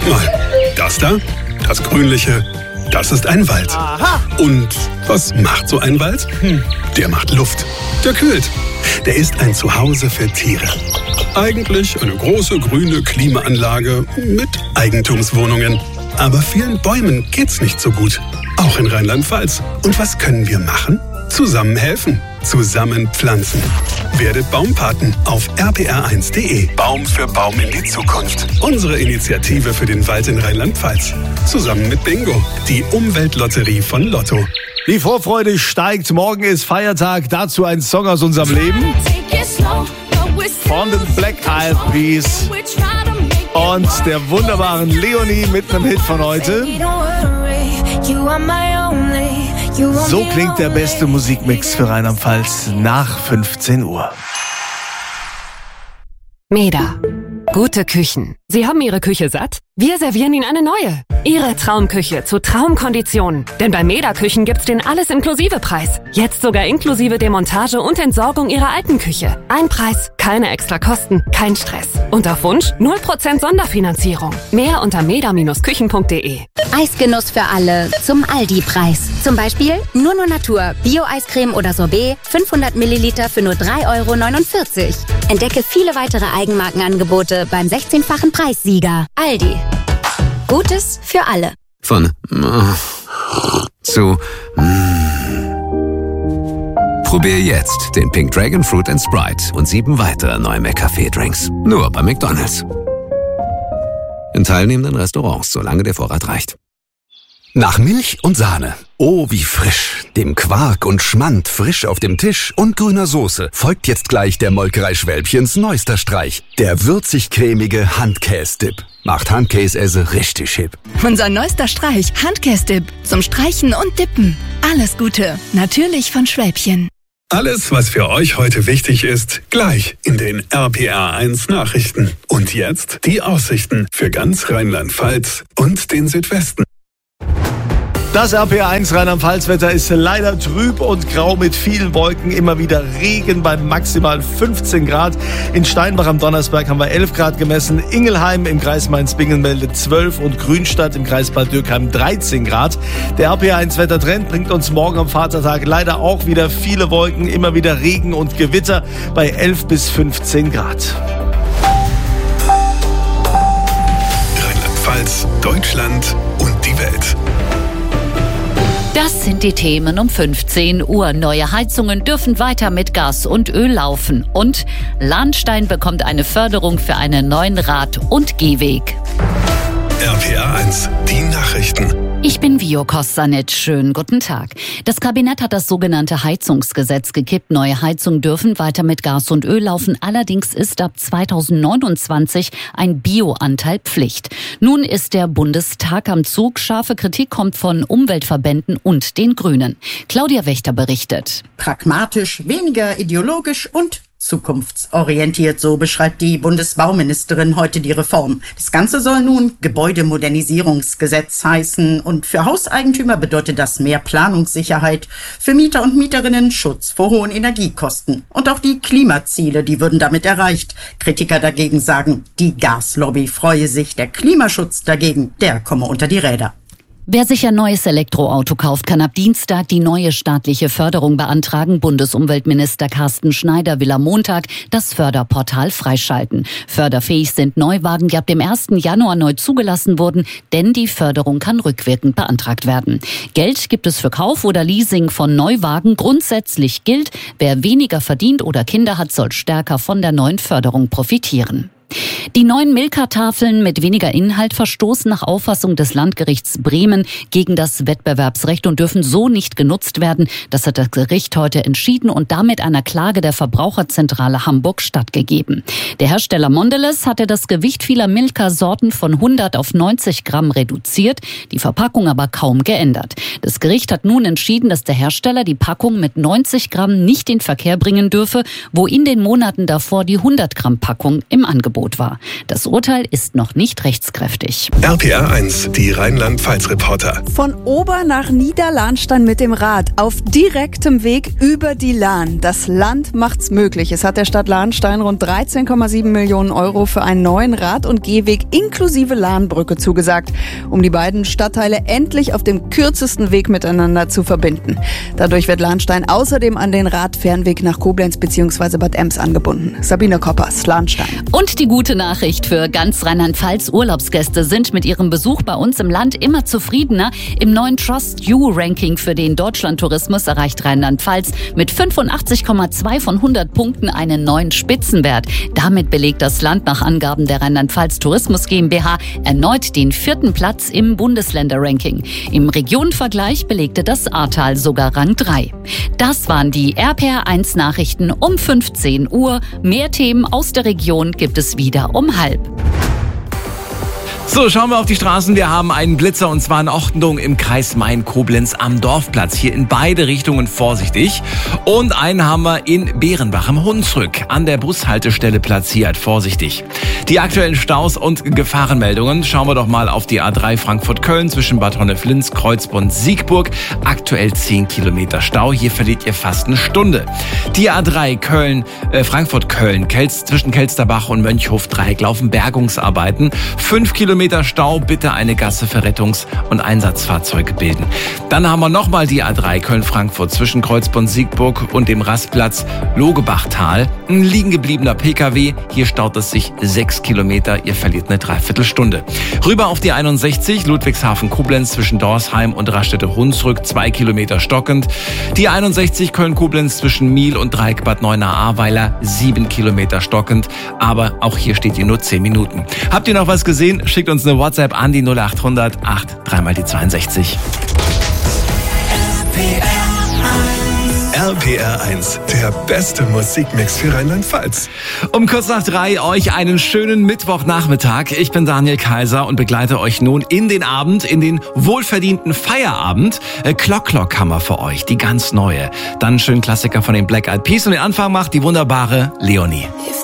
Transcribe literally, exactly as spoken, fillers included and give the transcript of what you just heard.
mal, das da, das Grünliche, das ist ein Wald. Aha. Und was macht so ein Wald? Hm, der macht Luft, der kühlt. Der ist ein Zuhause für Tiere. Eigentlich eine große grüne Klimaanlage mit Eigentumswohnungen. Aber vielen Bäumen geht's nicht so gut. Auch in Rheinland-Pfalz. Und was können wir machen? Zusammen helfen. Zusammen pflanzen. Werdet Baumpaten auf r p r eins punkt d e. Baum für Baum in die Zukunft. Unsere Initiative für den Wald in Rheinland-Pfalz. Zusammen mit Bingo, die Umweltlotterie von Lotto. Die Vorfreude steigt. Morgen ist Feiertag. Dazu ein Song aus unserem Leben. Von den Black Eyed Peas. Und der wunderbaren Leonie mit einem Hit von heute. So klingt der beste Musikmix für Rheinland-Pfalz nach fünfzehn Uhr. Meda. Gute Küchen. Sie haben Ihre Küche satt? Wir servieren Ihnen eine neue. Ihre Traumküche zu Traumkonditionen. Denn bei Meda Küchen gibt's den Alles-Inklusive-Preis. Jetzt sogar inklusive Demontage und Entsorgung Ihrer alten Küche. Ein Preis, keine extra Kosten, kein Stress. Und auf Wunsch null Prozent Sonderfinanzierung. Mehr unter meda Bindestrich küchen punkt d e. Eisgenuss für alle zum Aldi-Preis. Zum Beispiel Nunu Natur, Bio-Eiscreme oder Sorbet, fünfhundert Milliliter für nur drei Euro neunundvierzig. Entdecke viele weitere Eigenmarkenangebote beim sechzehnfachen Preissieger. Aldi. Gutes für alle. Von zu Probier jetzt den Pink Dragon Fruit and Sprite und sieben weitere neue McCafé-Drinks. Nur bei McDonald's. In teilnehmenden Restaurants, solange der Vorrat reicht. Nach Milch und Sahne. Oh, wie frisch. Dem Quark und Schmand frisch auf dem Tisch und grüner Soße folgt jetzt gleich der Molkerei Schwälbchens neuester Streich. Der würzig-cremige Handkäse-Dip. Macht Handkäse richtig hip. Unser neuester Streich, Handkäse-Dip. Zum Streichen und Dippen. Alles Gute. Natürlich von Schwälbchen. Alles, was für euch heute wichtig ist, gleich in den R P R eins Nachrichten. Und jetzt die Aussichten für ganz Rheinland-Pfalz und den Südwesten. Das R P R eins Rheinland-Pfalz-Wetter ist leider trüb und grau mit vielen Wolken. Immer wieder Regen bei maximal fünfzehn Grad. In Steinbach am Donnersberg haben wir elf Grad gemessen. Ingelheim im Kreis Mainz-Bingen meldet zwölf und Grünstadt im Kreis Bad Dürkheim dreizehn Grad. Der R P R eins Wettertrend bringt uns morgen am Vatertag leider auch wieder viele Wolken. Immer wieder Regen und Gewitter bei elf bis fünfzehn Grad. Rheinland-Pfalz, Deutschland und die Welt. Das sind die Themen um fünfzehn Uhr. Neue Heizungen dürfen weiter mit Gas und Öl laufen. Und Lahnstein bekommt eine Förderung für einen neuen Rad- und Gehweg. R P R eins, die Nachrichten. Ich bin Vio Kostanic. Schönen guten Tag. Das Kabinett hat das sogenannte Heizungsgesetz gekippt. Neue Heizungen dürfen weiter mit Gas und Öl laufen. Allerdings ist ab zweitausendneunundzwanzig ein Bioanteil Pflicht. Nun ist der Bundestag am Zug. Scharfe Kritik kommt von Umweltverbänden und den Grünen. Claudia Wächter berichtet. Pragmatisch, weniger ideologisch und zukunftsorientiert, so beschreibt die Bundesbauministerin heute die Reform. Das Ganze soll nun Gebäudemodernisierungsgesetz heißen und für Hauseigentümer bedeutet das mehr Planungssicherheit, für Mieter und Mieterinnen Schutz vor hohen Energiekosten. Und auch die Klimaziele, die würden damit erreicht. Kritiker dagegen sagen, die Gaslobby freue sich, der Klimaschutz dagegen, der komme unter die Räder. Wer sich ein neues Elektroauto kauft, kann ab Dienstag die neue staatliche Förderung beantragen. Bundesumweltminister Carsten Schneider will am Montag das Förderportal freischalten. Förderfähig sind Neuwagen, die ab dem ersten Januar neu zugelassen wurden, denn die Förderung kann rückwirkend beantragt werden. Geld gibt es für Kauf oder Leasing von Neuwagen. Grundsätzlich gilt, wer weniger verdient oder Kinder hat, soll stärker von der neuen Förderung profitieren. Die neuen Milka-Tafeln mit weniger Inhalt verstoßen nach Auffassung des Landgerichts Bremen gegen das Wettbewerbsrecht und dürfen so nicht genutzt werden. Das hat das Gericht heute entschieden und damit einer Klage der Verbraucherzentrale Hamburg stattgegeben. Der Hersteller Mondelez hatte das Gewicht vieler Milka-Sorten von hundert auf neunzig Gramm reduziert, die Verpackung aber kaum geändert. Das Gericht hat nun entschieden, dass der Hersteller die Packung mit neunzig Gramm nicht in Verkehr bringen dürfe, wo in den Monaten davor die hundert Gramm Packung im Angebot Fahrverbot war. Das Urteil ist noch nicht rechtskräftig. R P R eins, die Rheinland-Pfalz-Reporter. Von Ober nach Niederlahnstein mit dem Rad auf direktem Weg über die Lahn. Das Land macht's möglich. Es hat der Stadt Lahnstein rund dreizehn Komma sieben Millionen Euro für einen neuen Rad- und Gehweg inklusive Lahnbrücke zugesagt, um die beiden Stadtteile endlich auf dem kürzesten Weg miteinander zu verbinden. Dadurch wird Lahnstein außerdem an den Radfernweg nach Koblenz bzw. Bad Ems angebunden. Sabine Koppers, Lahnstein. Und die gute Nachricht für ganz Rheinland-Pfalz: Urlaubsgäste sind mit ihrem Besuch bei uns im Land immer zufriedener. Im neuen Trust You Ranking für den Deutschlandtourismus erreicht Rheinland-Pfalz mit fünfundachtzig Komma zwei von hundert Punkten einen neuen Spitzenwert. Damit belegt das Land nach Angaben der Rheinland-Pfalz Tourismus GmbH erneut den vierten Platz im Bundesländer-Ranking. Im Regionenvergleich belegte das Ahrtal sogar Rang drei. Das waren die R P R eins Nachrichten um fünfzehn Uhr. Mehr Themen aus der Region gibt es wieder um halb. So, schauen wir auf die Straßen. Wir haben einen Blitzer und zwar in Ortendung im Kreis Main-Koblenz am Dorfplatz. Hier in beide Richtungen vorsichtig. Und einen haben wir in Bärenbach im Hunsrück an der Bushaltestelle platziert. Vorsichtig. Die aktuellen Staus und Gefahrenmeldungen. Schauen wir doch mal auf die A drei Frankfurt-Köln zwischen Bad Honnef-Linz, Kreuzbund, Siegburg. Aktuell zehn Kilometer Stau. Hier verliert ihr fast eine Stunde. Die A drei Köln, äh, Frankfurt-Köln, Kelz, zwischen Kelsterbach und Mönchhof-Dreieck laufen Bergungsarbeiten. Fünf Kilometer Stau, bitte eine Gasse für Rettungs- und Einsatzfahrzeuge bilden. Dann haben wir nochmal die A drei Köln-Frankfurt zwischen Kreuzbund, Siegburg und dem Rastplatz Logebachtal. Ein liegen gebliebener P K W. Hier staut es sich sechs Kilometer. Ihr verliert eine Dreiviertelstunde. Rüber auf die einundsechzig Ludwigshafen-Koblenz zwischen Dorsheim und Raststätte-Hunsrück. Zwei Kilometer stockend. Die einundsechzig Köln-Koblenz zwischen Miel und Dreieck Bad Neuenahr-Ahrweiler. Sieben Kilometer stockend. Aber auch hier steht ihr nur zehn Minuten. Habt ihr noch was gesehen? Schickt uns eine WhatsApp an die null acht hundert acht dreimal die zweiundsechzig. R P R eins, der beste Musikmix für Rheinland-Pfalz. Um kurz nach drei euch einen schönen Mittwochnachmittag. Ich bin Daniel Kaiser und begleite euch nun in den Abend, in den wohlverdienten Feierabend. Äh, Clock Clock haben wir für euch, die ganz neue. Dann einen schönen Klassiker von den Black Eyed Peas und den Anfang macht die wunderbare Leonie.